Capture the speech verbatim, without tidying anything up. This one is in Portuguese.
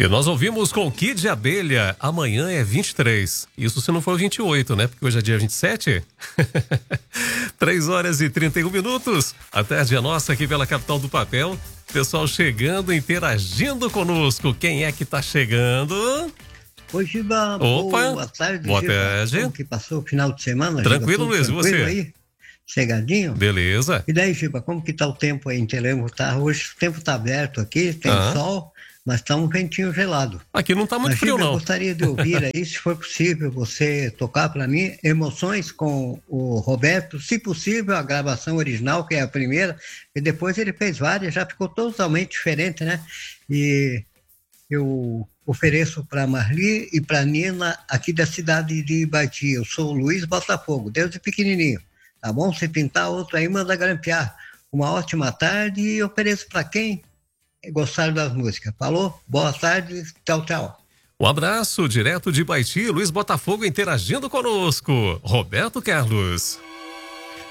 E nós ouvimos com Kid Abelha, amanhã é vinte e três. Isso se não for vinte e oito, né? Porque hoje é dia vinte e sete. três horas e trinta e um minutos. A tarde é nossa aqui pela capital do papel. Pessoal chegando, interagindo conosco. Quem é que tá chegando? Oi, Giba. Opa. Boa tarde, Boa Giba. tarde. Como que passou o final de semana? Tranquilo, Giba? Luiz, e você? Aí? Chegadinho? Beleza. E daí, Giba, como que tá o tempo aí em Telengo? Tá, hoje o tempo tá aberto aqui, tem Ah. sol, mas tá um ventinho gelado. Aqui não tá muito Mas, frio, Giba, não. eu gostaria de ouvir aí, se for possível, você tocar para mim Emoções com o Roberto, se possível, a gravação original, que é a primeira, e depois ele fez várias, já ficou totalmente diferente, né? E eu ofereço para Marli e para Nina, aqui da cidade de Ibaiti. Eu sou o Luiz Botafogo, desde pequenininho. Tá bom? Se pintar outro aí, manda grampear. Uma ótima tarde e ofereço para quem gostar das músicas. Falou? Boa tarde, tchau, tchau. Um abraço direto de Ibaiti, Luiz Botafogo interagindo conosco. Roberto Carlos.